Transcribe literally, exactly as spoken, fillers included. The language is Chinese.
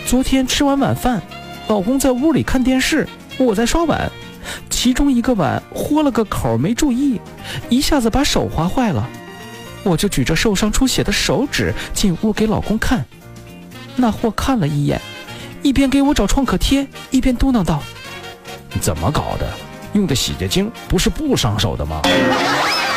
昨天吃完晚饭，老公在屋里看电视，我在刷碗，其中一个碗豁了个口，没注意，一下子把手划坏了。我就举着受伤出血的手指进屋给老公看，那货看了一眼，一边给我找创可贴，一边嘟囔道： 怎么搞的？用的洗洁精不是不伤手的吗？